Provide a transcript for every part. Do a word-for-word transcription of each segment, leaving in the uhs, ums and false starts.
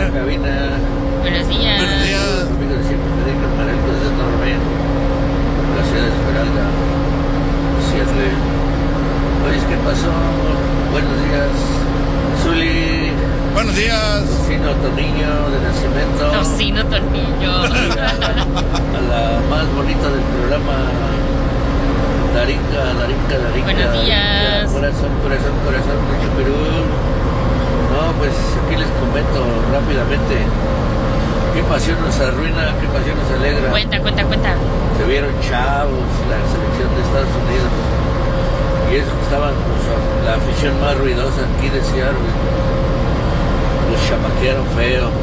la cabina. Buenos días. Buenos días. Amigos de siempre, Federico Maralco desde Torreón, la ciudad de Esmeralda, Seattle. Oye, ¿qué pasó? Buenos días, Zuli. Buenos días. Tocino Tornillo de Nacimiento. Tocino Tornillo. Y a, a la más bonita del programa, Darinka, Darinka, Darinka. Buenos días. Corazón, corazón, corazón de Chupirú. No, pues aquí les comento rápidamente. Qué pasión nos arruina, qué pasión nos alegra. Cuenta, cuenta, cuenta. Se vieron chavos la selección de Estados Unidos. Y eso que estaban pues, la afición más ruidosa aquí de Seattle. Los chamaquearon feo.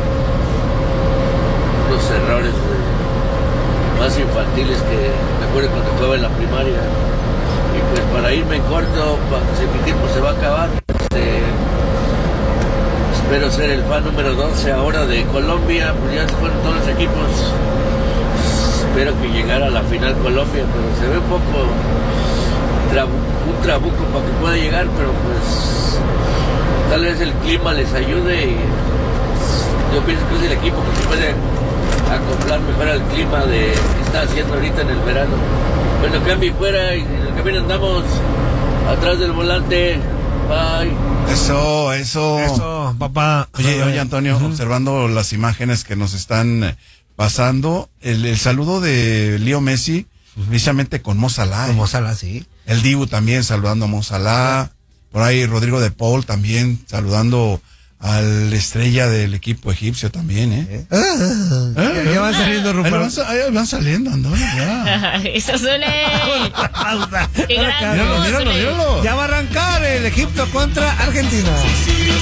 Los errores de, más infantiles que me acuerdo cuando estaba en la primaria. Y pues para irme en corto, si mi tiempo se va a acabar, este, espero ser el fan número doce ahora de Colombia, pues ya se fueron todos los equipos. Espero que llegara a la final Colombia, pero se ve un poco trabu- un trabuco para que pueda llegar, pero pues tal vez el clima les ayude y yo pienso que es el equipo que se puede acoplar mejor al clima de que está haciendo ahorita en el verano. Bueno, cambio fuera y en el camino andamos atrás del volante. Bye. Eso, eso. Eso, papá. Oye, oye, Antonio, uh-huh. observando las imágenes que nos están pasando, el, el saludo de Leo Messi, uh-huh. precisamente con Mo Salah. Con Mo Salah, sí. El Dibu también saludando a Mo Salah. Por ahí Rodrigo de Paul también saludando al estrella del equipo egipcio también, ¿eh? ¿Eh? Ah, ¿Eh? Ya, ya van saliendo rumores. Ahí van, ahí van saliendo, Antonio, ya. Eso suele. Pausa. Qué gran Míralo, míralo, míralo. Ya va a arrancar el Egipto contra Argentina.